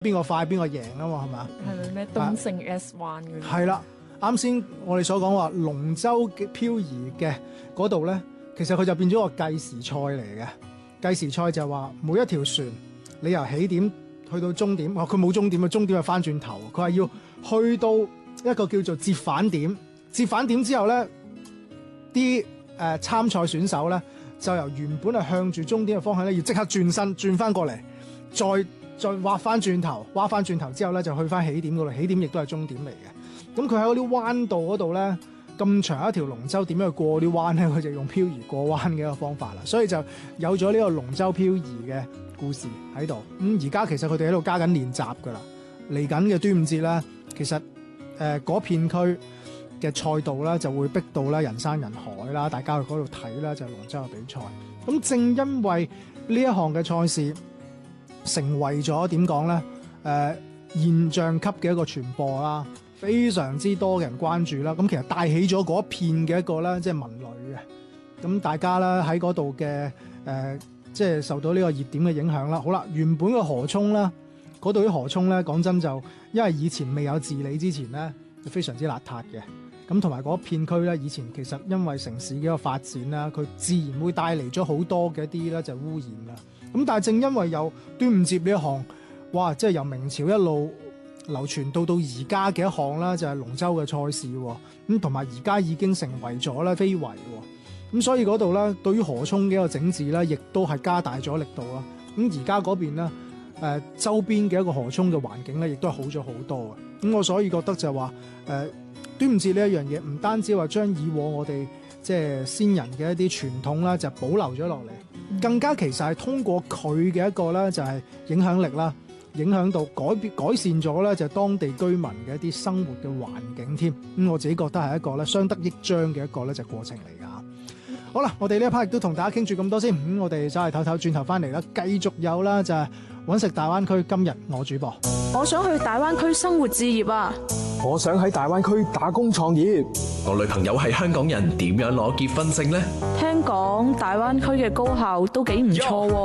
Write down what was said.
邊個快邊個贏啊嘛，係咪？ 係咪咩東勝 S1嗰啲？ 係啦，啱先我哋所講話龍舟嘅漂移嘅嗰度咧，其實佢就變咗個計時賽嚟嘅。計時賽就係話每一條船你由起點去到終點，佢冇終點嘅，終點係翻轉頭，佢係要去到一個叫做折返點。折返點之後咧，啲參賽選手咧就由原本係向住終點嘅方向咧，要即刻轉身轉翻過嚟，再挖翻轉頭，挖翻轉頭之後咧就去翻起點嗰度，起點亦都係終點嚟嘅。咁佢喺嗰啲彎道嗰度咧，咁長一條龍舟點樣去過啲彎咧？佢就用漂移過彎嘅一個方法啦，所以就有咗呢個龍舟漂移嘅故事喺度。咁而家其實佢哋喺度加緊練習噶啦，嚟緊嘅端午節咧，其實嗰片區嘅賽道咧就會逼到咧人山人海啦，大家去嗰度睇啦，就係龍舟嘅比賽。咁正因為呢一項嘅賽事成為咗點講咧？現象級嘅一個傳播啦，非常之多嘅人關注啦。咁其實帶起咗嗰一片嘅一個咧，即係文旅嘅。咁大家咧喺嗰度嘅即係受到呢個熱點嘅影響啦。好啦，原本嘅河涌啦，嗰度啲河涌咧，講真就因為以前未有治理之前咧，就非常之邋遢嘅。咁同埋嗰片區咧，以前其實因為城市嘅一個發展啦，佢自然會帶嚟咗好多嘅一啲咧就污染啦。咁但係正因為有端午節呢一項，哇！即係由明朝一路流傳到而家嘅一項啦，就係龍舟嘅賽事喎。咁同埋而家已經成為咗咧非遺喎。咁所以嗰度咧，對於河涌嘅一個整治咧，亦都係加大咗力度啦。咁而家嗰邊咧，周邊嘅一個河涌嘅環境咧，亦都係好咗好多嘅。咁我所以覺得就係話，端午節呢一樣嘢，唔單止話將以往我哋即係先人嘅一啲傳統啦，就保留咗落嚟，更加其實係通過佢嘅一個咧，就係影響力啦，影響到改善咗咧，就係當地居民嘅一啲生活嘅環境添。咁我自己覺得係一個咧相得益彰嘅一個咧就過程嚟㗎。好啦，我哋呢一 part 亦都同大家傾住咁多先。我哋走嚟唞唞，轉頭翻嚟啦，繼續有啦，就係揾食大灣區。今日我主播， 我想去大灣區生活置業啊！ 我想喺大灣區打工創業。 我女朋友係香港人，點樣攞結婚證呢？ 聽講大灣區嘅高校都幾唔錯喎。